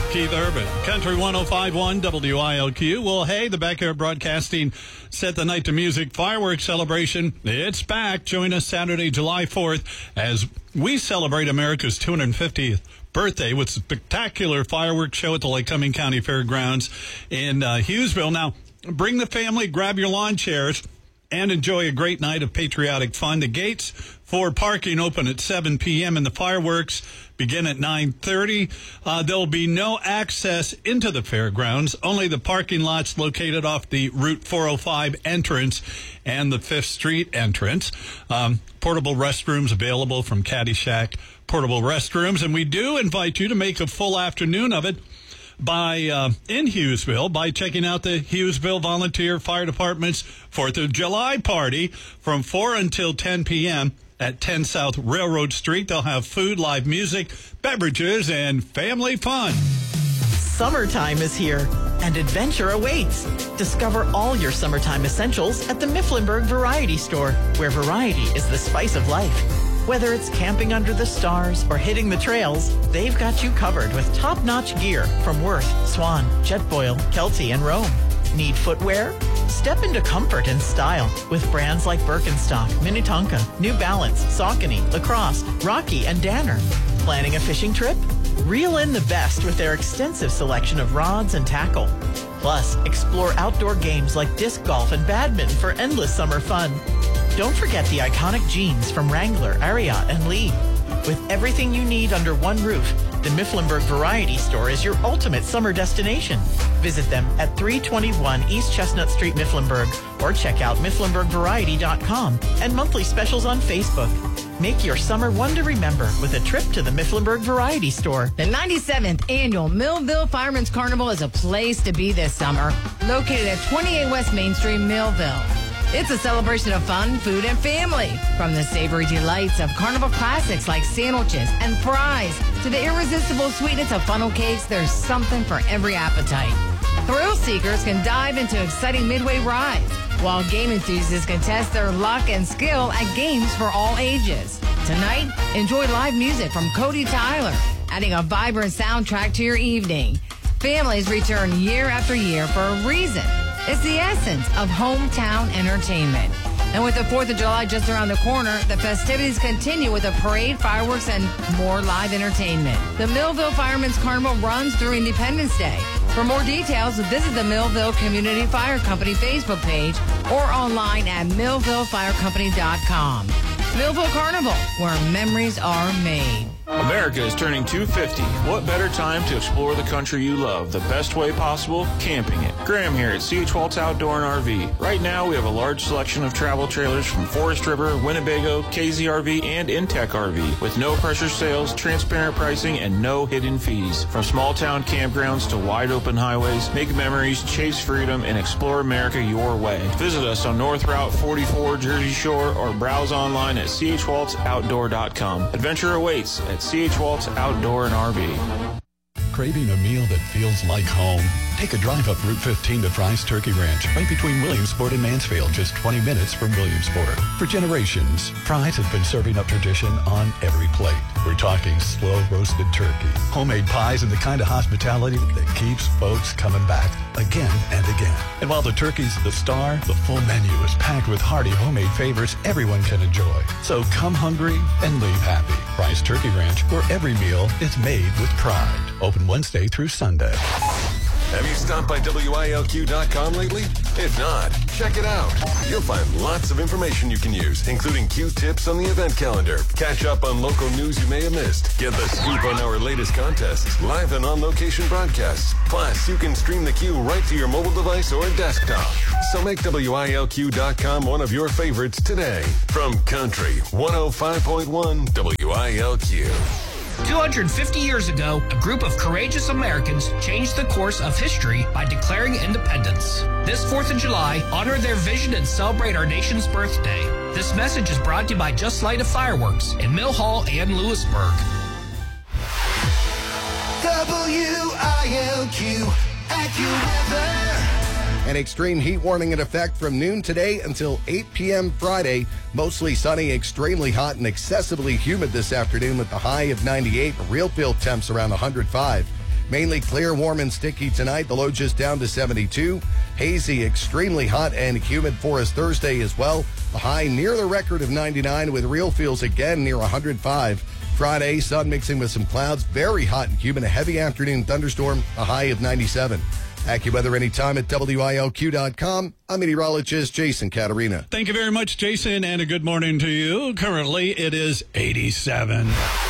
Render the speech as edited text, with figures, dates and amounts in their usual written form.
Keith Urban, Country 105.1 WILQ. Well, hey, the Backyard Broadcasting set the night to music fireworks celebration. It's back. Join us Saturday, July 4th, as we celebrate America's 250th birthday with a spectacular fireworks show at the Lake Cumming County Fairgrounds in Hughesville. Now, bring the family, grab your lawn chairs, and enjoy a great night of patriotic fun. The gates for parking open at 7 p.m. and the fireworks begin at 9:30. There'll be no access into the fairgrounds, only the parking lots located off the Route 405 entrance and the 5th Street entrance. Portable restrooms available from Caddyshack Portable Restrooms, and we do invite you to make a full afternoon of it in Hughesville by checking out the Hughesville Volunteer Fire Department's 4th of July party from 4 until 10 p.m. at 10 South Railroad Street. They'll have food, live music, beverages, and family fun. Summertime is here, and adventure awaits. Discover all your summertime essentials at the Mifflinburg Variety Store, where variety is the spice of life. Whether it's camping under the stars or hitting the trails, they've got you covered with top-notch gear from Worth, Swan, Jetboil, Kelty, and Rome. Need footwear? Step into comfort and style with brands like Birkenstock, Minnetonka, New Balance, Saucony, Lacrosse, Rocky, and Danner. Planning a fishing trip? Reel in the best with their extensive selection of rods and tackle. Plus, explore outdoor games like disc golf and badminton for endless summer fun. Don't forget the iconic jeans from Wrangler, Ariat, and Lee. With everything you need under one roof, the Mifflinburg Variety Store is your ultimate summer destination. Visit them at 321 East Chestnut Street, Mifflinburg, or check out MifflinburgVariety.com and monthly specials on Facebook. Make your summer one to remember with a trip to the Mifflinburg Variety Store. The 97th Annual Millville Fireman's Carnival is a place to be this summer, located at 28 West Main Street, Millville. It's a celebration of fun, food, and family. From the savory delights of carnival classics like sandwiches and fries to the irresistible sweetness of funnel cakes, there's something for every appetite. Thrill seekers can dive into exciting midway rides, while game enthusiasts can test their luck and skill at games for all ages. Tonight, enjoy live music from Cody Tyler, adding a vibrant soundtrack to your evening. Families return year after year for a reason. It's the essence of hometown entertainment. And with the 4th of July just around the corner, the festivities continue with a parade, fireworks, and more live entertainment. The Millville Fireman's Carnival runs through Independence Day. For more details, visit the Millville Community Fire Company Facebook page or online at millvillefirecompany.com. Millville Carnival, where memories are made. America is turning 250. What better time to explore the country you love? The best way possible? Camping it. Graham here at C.H. Waltz Outdoor and RV. Right now, we have a large selection of travel trailers from Forest River, Winnebago, KZRV, and Intech RV with no pressure sales, transparent pricing, and no hidden fees. From small town campgrounds to wide open highways, make memories, chase freedom, and explore America your way. Visit us on North Route 44, Jersey Shore, or browse online at chwaltzoutdoor.com. Adventure awaits at C.H. Waltz Outdoor and RV. Craving a meal that feels like home? Take a drive up Route 15 to Fry's Turkey Ranch, right between Williamsport and Mansfield, just 20 minutes from Williamsport. For generations, Fry's has been serving up tradition on every plate. We're talking slow roasted turkey, homemade pies, and the kind of hospitality that keeps folks coming back again and again. And while the turkey's the star, the full menu is packed with hearty homemade favorites everyone can enjoy. So come hungry and leave happy. Fry's Turkey Ranch, where every meal is made with pride. Open Wednesday through Sunday. Have you stopped by WILQ.com lately? If not, check it out. You'll find lots of information you can use, including Q tips on the event calendar. Catch up on local news you may have missed. Get the scoop on our latest contests, live and on-location broadcasts. Plus, you can stream the Q right to your mobile device or desktop. So make WILQ.com one of your favorites today. From Country 105.1 WILQ. 250 years ago, a group of courageous Americans changed the course of history by declaring independence. This 4th of July, honor their vision and celebrate our nation's birthday. This message is brought to you by Just Light a Fireworks in Mill Hall and Lewisburg. WILQ AccuWeather. An extreme heat warning in effect from noon today until 8 p.m. Friday. Mostly sunny, extremely hot, and excessively humid this afternoon with the high of 98. Real feel temps around 105. Mainly clear, warm, and sticky tonight. The low just down to 72. Hazy, extremely hot and humid for us Thursday as well. The high near the record of 99 with real feels again near 105. Friday, sun mixing with some clouds. Very hot and humid. A heavy afternoon thunderstorm. A high of 97. AccuWeather anytime at WILQ.com. I'm meteorologist Jason Caterina. Thank you very much, Jason, and a good morning to you. Currently, it is 87.